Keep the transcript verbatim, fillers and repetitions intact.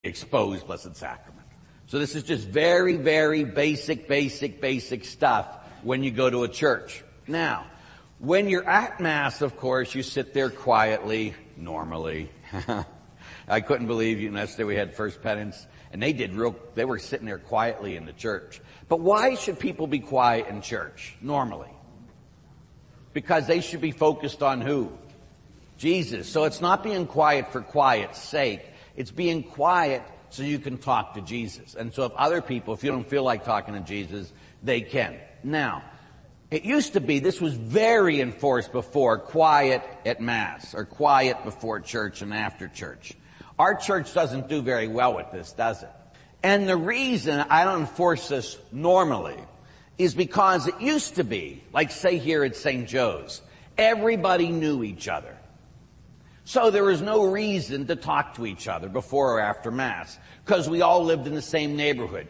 exposed Blessed Sacrament. So this is just very, very basic, basic, basic stuff when you go to a church. Now, when you're at Mass, of course, you sit there quietly, normally. I couldn't believe, you know, yesterday we had First Penance, and they did real, they were sitting there quietly in the church. But why should people be quiet in church, normally? Because they should be focused on who? Jesus. So it's not being quiet for quiet's sake. It's being quiet so you can talk to Jesus. And so if other people, if you don't feel like talking to Jesus, they can. Now, it used to be, this was very enforced before, quiet at Mass, or quiet before church and after church. Our church doesn't do very well with this, does it? And the reason I don't enforce this normally is because it used to be, like say here at Saint Joe's, everybody knew each other. So there was no reason to talk to each other before or after Mass, because we all lived in the same neighborhood.